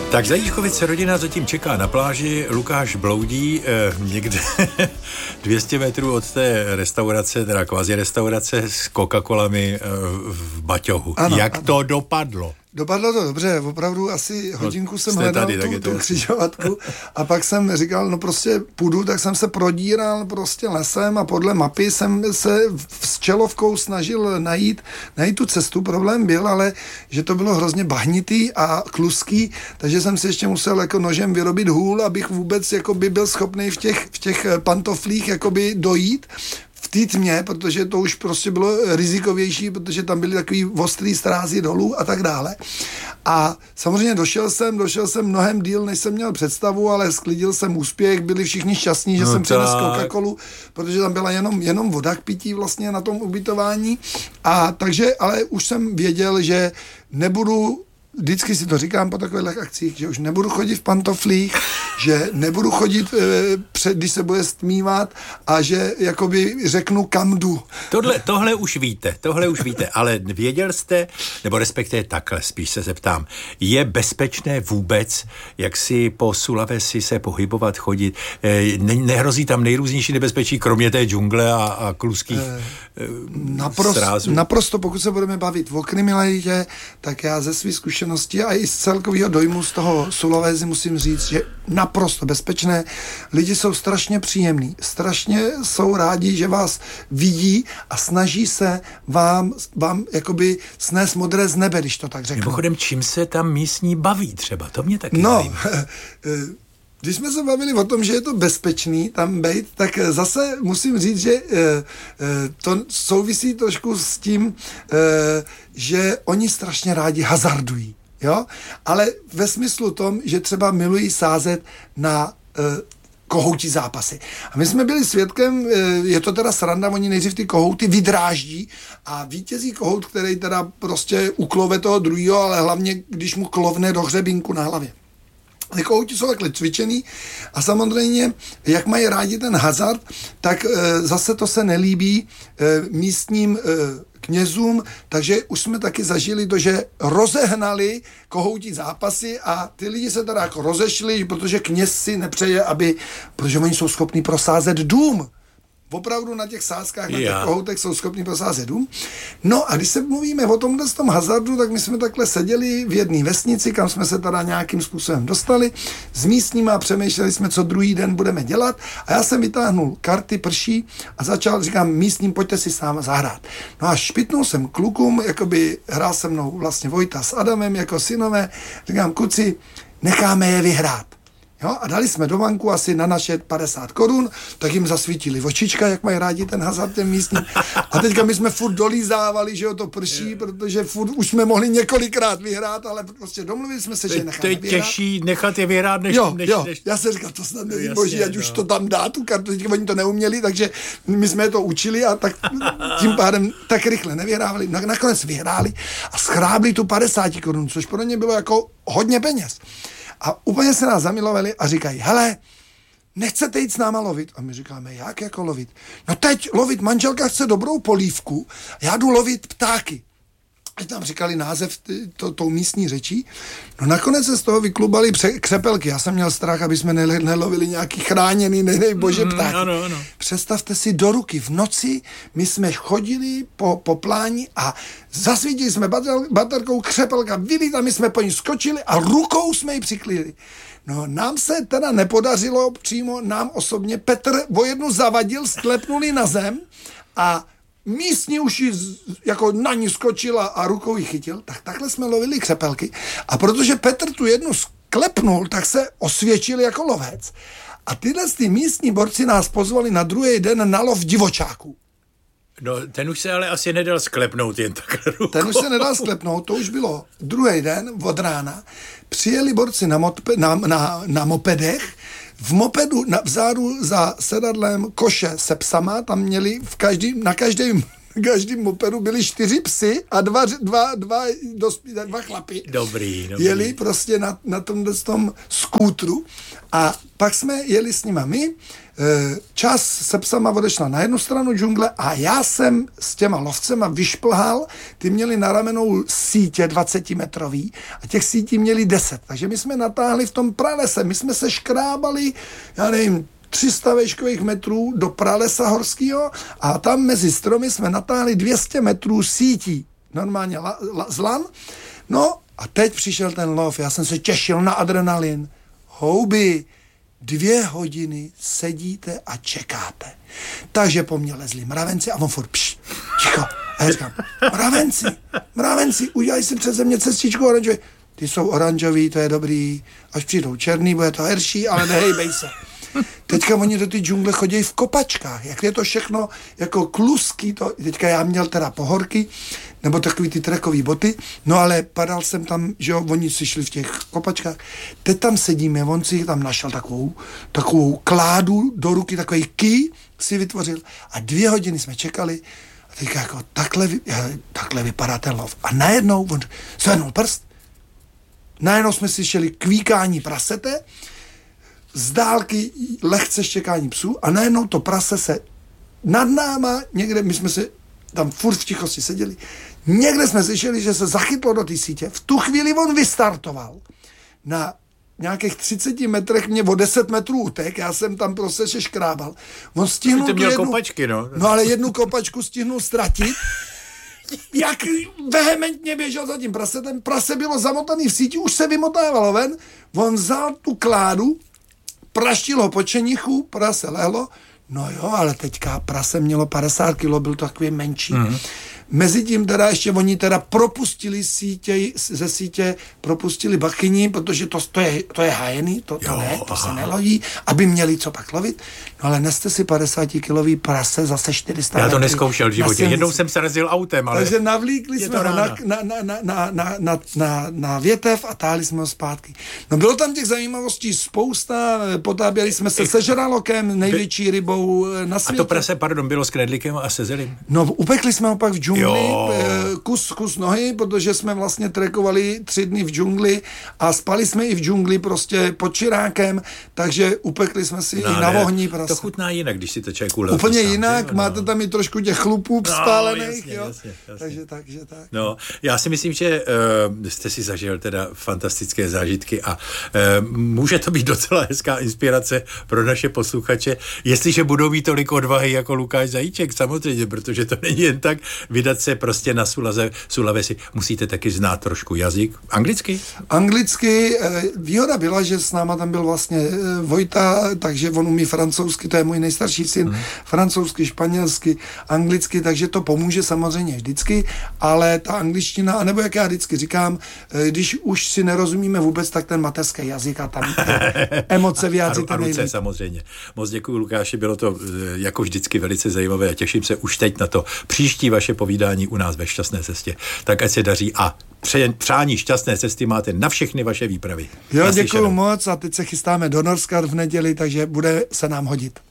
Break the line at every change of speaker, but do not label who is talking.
Tak Zajíčkovice rodina zatím čeká na pláži, Lukáš bloudí někde 200 metrů od té restaurace, teda kvazi restaurace s Coca-Colami v baťohu. Ano, Jak to dopadlo?
Dopadlo to dobře, opravdu asi hodinku jsem hledal tu křižovatku a pak jsem říkal, no prostě půjdu, tak jsem se prodíral prostě lesem a podle mapy jsem se s čelovkou snažil najít tu cestu. Problém byl, ale že to bylo hrozně bahnitý a kluský, takže jsem si ještě musel jako nožem vyrobit hůl, abych vůbec jakoby byl schopný v těch pantoflích jakoby dojít v té tmě, protože to už prostě bylo rizikovější, protože tam byly takový ostrý strázy dolů a tak dále. A samozřejmě došel jsem mnohem díl, než jsem měl představu, ale sklidil jsem úspěch, byli všichni šťastní, že jsem přinesl Coca-Colu, protože tam byla jenom voda k pití vlastně na tom ubytování. A takže, ale už jsem věděl, že nebudu, vždycky si to říkám po takových akcích, že už nebudu chodit v pantoflích, že nebudu chodit když se bude stmívat a že jakoby řeknu kam jdu.
Tohle už víte, ale věděl jste, nebo respektive takhle, spíš se zeptám, je bezpečné vůbec, jak si po Sulawesi se pohybovat, chodit? Nehrozí tam nejrůznější nebezpečí, kromě té džungle a kluských srázů?
Naprosto, pokud se budeme bavit o kriminalitě, tak já ze svých zkušeností a i z celkového dojmu z toho Sulawesi musím říct, že naprosto bezpečné. Lidi jsou strašně příjemní, strašně jsou rádi, že vás vidí a snaží se vám jakoby snést modré z nebe, když to tak řeknu.
Mimochodem, čím se tam místní baví třeba? To mě taky
zajímá. Když jsme se bavili o tom, že je to bezpečný tam bejt, tak zase musím říct, že to souvisí trošku s tím, že oni strašně rádi hazardují. Jo? Ale ve smyslu tom, že třeba milují sázet na kohoutí zápasy. A my jsme byli svědkem, je to teda sranda, oni nejdřív ty kohouty vydráždí a vítězí kohout, který teda prostě uklove toho druhého, ale hlavně, když mu klovne do hřebínku na hlavě. Ty kohouti jsou takhle cvičený a samozřejmě, jak mají rádi ten hazard, tak zase to se nelíbí místním knězům, takže už jsme taky zažili to, že rozehnali kohoutí zápasy a ty lidi se teda jako rozešli, protože kněz si nepřeje, protože oni jsou schopní prosázet dům. Opravdu na těch sázkách, na těch kohoutech jsou schopní prosázet dům. No a když se mluvíme o tomhle z tom hazardu, tak my jsme takhle seděli v jedné vesnici, kam jsme se teda nějakým způsobem dostali s místníma a přemýšleli jsme, co druhý den budeme dělat. A já jsem vytáhnul karty, prší a říkám místním, pojďte si s náma zahrát. No a špitnul jsem klukům, jakoby hrál se mnou vlastně Vojta s Adamem jako synové. Říkám, kluci, necháme je vyhrát. Jo, a dali jsme do banku asi na naše 50 korun, tak jim zasvítili očička, jak mají rádi ten hazard ten místní. A teďka my jsme furt dolízávali, že to prší, protože furt už jsme mohli několikrát vyhrát, ale prostě domluvili jsme se, že necháme vyhrát.
To je těžší nechat je vyhrát, než...
Já jsem říkal, to snad není boží, ať už to tam dá, tu kartu, teďka oni to neuměli, takže my jsme to učili a tak tím pádem tak rychle nevyhrávali. Nakonec vyhráli a schrábli tu 50 korun, což pro ně bylo jako hodně peněz. A úplně se nás zamilovali a říkají, hele, nechcete jít s náma lovit? A my říkáme, jak jako lovit? No teď lovit, manželka chce dobrou polívku, já jdu lovit ptáky. A tam říkali název tou místní řečí. No nakonec se z toho vyklubali křepelky. Já jsem měl strach, aby jsme nelovili nějaký chráněný, bože, ptáky.
Ano.
Představte si do ruky v noci, my jsme chodili po pláni a zasvítili jsme baterkou, křepelka vylít, my jsme po ní skočili a rukou jsme ji přiklili. No nám se teda nepodařilo přímo nám osobně. Petr o jednu zavadil, sklepnuli na zem a místní už jako na ní skočila a rukou ji chytil, tak takhle jsme lovili křepelky. A protože Petr tu jednu sklepnul, tak se osvědčil jako lovec. A tyhle místní borci nás pozvali na druhý den na lov divočáků.
No, ten už se ale asi nedal sklepnout jen takhle rukou.
Ten už se nedal sklepnout, to už bylo druhý den od rána. Přijeli borci na mopedech, v mopedu vzadu za sedadlem koše se psama, tam měli na každém každém mopedu byli 4 psy a dva chlapy.
Dobrý.
Jeli prostě na tom skútru a pak jsme jeli s nima my. Čas se psama odešla na jednu stranu džungle a já jsem s těma lovcema vyšplhal, ty měli na ramenou sítě 20-metrový a těch sítí měli 10. Takže my jsme natáhli v tom pralese, my jsme se škrábali, já nevím, 300 vejškových metrů do pralesa horského a tam mezi stromy jsme natáhli 200 metrů sítí. Normálně zlan. No a teď přišel ten lov, já jsem se těšil na adrenalin. Houby, 2 hodiny sedíte a čekáte. Takže po mně lezli mravenci a on furt ticho. A já říkám, mravenci, udělaj si přeze mě cestičku oranžový. Ty jsou oranžový, to je dobrý. Až přijdou černý, bude to herší, ale nehejbej se. Teďka oni do ty džungle chodí v kopačkách, jak je to všechno jako kluský, teďka já měl teda pohorky, nebo takový ty trekový boty, no ale padal jsem tam, že jo, oni si šli v těch kopačkách, teď tam sedíme, on si tam našel takovou kládu do ruky, takový ký si vytvořil a 2 hodiny jsme čekali a teďka jako takhle vypadá ten lov a najednou on zvednul prst, najednou jsme slyšeli kvíkání prasete, z dálky lehce štěkání psů a najednou to prase se nad náma, někde, my jsme se tam furt v tichosti seděli, někde jsme slyšeli, že se zachytlo do té sítě, v tu chvíli on vystartoval na nějakých 30 metrech, mě o 10 metrů utek, já jsem tam prostě se škrábal. On stihnul
ty měl kopačky, no.
No ale jednu kopačku stihnul ztratit, jak vehementně běžel za tím prasetem, prase bylo zamotaný v síti, už se vymotávalo ven, on vzal tu kládu, praštil ho po čenichu, prase lehlo, no jo, ale teďka prase mělo 50 kilo, byl to takový menší. Mezitím teda ještě oni teda propustili ze sítě propustili bachyni, protože to je hajený, to se nelodí, aby měli co pak lovit. No ale neste si 50-kilový prase zase 400
Já to neskoušel v životě, jednou jsem se razil autem, ale...
Takže navlíkli jsme ho na větev a táhli jsme ho zpátky. No bylo tam těch zajímavostí spousta, potáběli jsme se se žralokem, největší rybou na světě.
A to prase, bylo s knedlíkem a se zelím?
No upekli jsme ho pak v džungli, kus nohy, protože jsme vlastně trekovali 3 dny v džungli a spali jsme i v džungli prostě pod čirákem, takže upekli jsme si i na ohni prase.
To chutná jinak, když si to člověk uleví.
Úplně jinak, máte tam i trošku těch chlupů spálených,
jasně.
Takže tak.
No, já si myslím, že jste si zažil teda fantastické zážitky a může to být docela hezká inspirace pro naše posluchače, jestliže budou mít tolik odvahy jako Lukáš Zajíček, samozřejmě, protože to není jen tak vydat se prostě na Sulawesi. Musíte taky znát trošku jazyk. Anglicky?
Anglicky. Výhoda byla, že s náma tam byl vlastně Vojta, takže on umí francouzsky, to je můj nejstarší syn, francouzsky, španělsky, anglicky, takže to pomůže samozřejmě vždycky, ale ta angličtina, anebo jak já vždycky říkám, když už si nerozumíme vůbec, tak ten mateřský jazyk a tam emoce vyjádřit.
A ruce samozřejmě. Moc děkuji, Lukáši, bylo to jako vždycky velice zajímavé a těším se už teď na to příští vaše povídání u nás ve Šťastné cestě. Tak ať se daří a přání šťastné cesty máte na všechny vaše výpravy.
Jo, děkuji moc a teď se chystáme do Norska v neděli, takže bude se nám hodit.